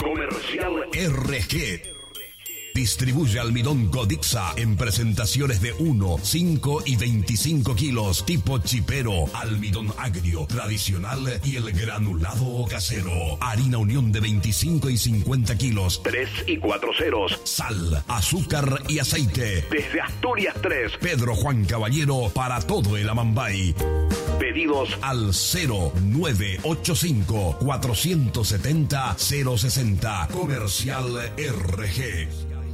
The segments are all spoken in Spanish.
Comercial RG. Distribuye almidón Codixa en presentaciones de 1, 5 y 25 kilos, tipo chipero, almidón agrio, tradicional y el granulado o casero. Harina Unión de 25 y 50 kilos, 3 y 4 ceros. Sal, azúcar y aceite. Desde Asturias 3, Pedro Juan Caballero para todo el Amambay. Pedidos al 0985 470 060. Comercial RG.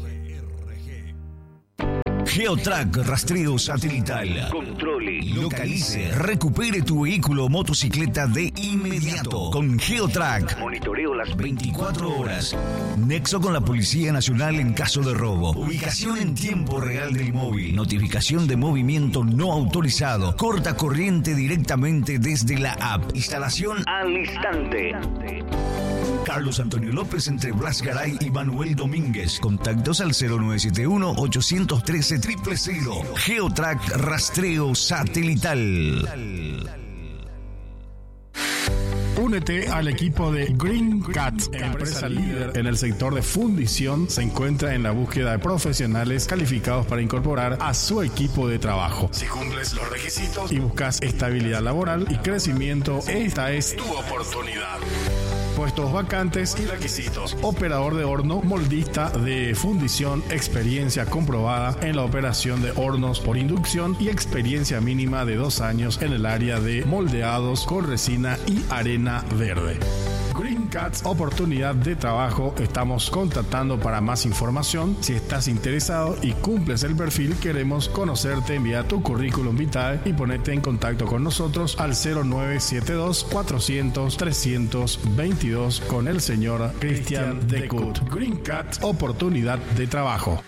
Geotrack rastreo satelital. Controle, localice, recupere tu vehículo o motocicleta de inmediato. Con Geotrack. Monitoreo las 24 horas. Nexo con la Policía Nacional en caso de robo. Ubicación en tiempo real del móvil. Notificación de movimiento no autorizado. Corta corriente directamente desde la app. Instalación al instante. Carlos Antonio López entre Blas Garay y Manuel Domínguez. Contactos al 0971-813-000. Geotrack rastreo satelital. Únete al equipo de Green Cat, empresa líder en el sector de fundición. Se encuentra en la búsqueda de profesionales calificados para incorporar a su equipo de trabajo. Si cumples los requisitos y buscas estabilidad laboral y crecimiento, esta es tu oportunidad. Puestos vacantes y requisitos: operador de horno, moldista de fundición, experiencia comprobada en la operación de hornos por inducción y experiencia mínima de 2 años en el área de moldeados con resina y arena verde. Green Cats, oportunidad de trabajo. Estamos contactando para más información. Si estás interesado y cumples el perfil, queremos conocerte. Envía tu currículum vitae y ponete en contacto con nosotros al 0972 400 322 con el señor Cristian Decut. Green Cats, oportunidad de trabajo.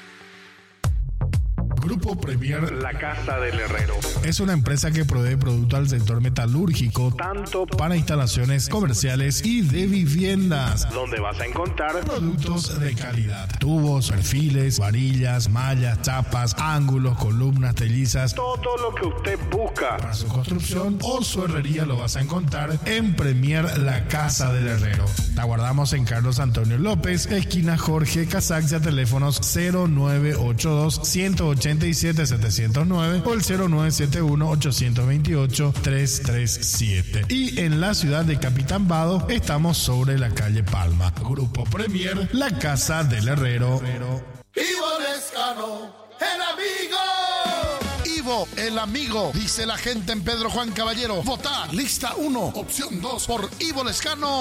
Grupo Premier, la Casa del Herrero. Es una empresa que provee productos al sector metalúrgico, tanto para instalaciones comerciales y de viviendas, donde vas a encontrar productos de calidad: tubos, perfiles, varillas, mallas, chapas, ángulos, columnas, tellizas, todo lo que usted busca para su construcción o su herrería lo vas a encontrar en Premier, la Casa del Herrero. Te aguardamos en Carlos Antonio López, esquina Jorge Casaxia, teléfonos 0982 187 709 o el 0971 828 337. Y en la ciudad de Capitán Vado estamos sobre la calle Palma. Grupo Premier, la Casa del Herrero. Ivo Lescano, el amigo. Ivo, el amigo, dice la gente en Pedro Juan Caballero. Vota lista 1, opción 2 por Ivo Lescano.